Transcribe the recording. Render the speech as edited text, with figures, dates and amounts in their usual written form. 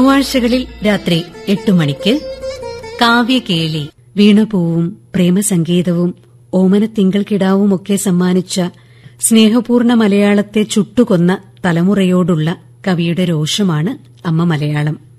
ചൊവ്വാഴ്ചകളിൽ രാത്രി 8 മണിക്ക് കാവ്യകേളി. വീണപൂവും പ്രേമസംഗീതവും ഓമനത്തിങ്കൾ കിടാവുമൊക്കെ സമ്മാനിച്ച സ്നേഹപൂർണ മലയാളത്തെ ചുട്ടുകൊന്ന തലമുറയോടുള്ള കവിയുടെ രോഷമാണ് അമ്മ മലയാളം.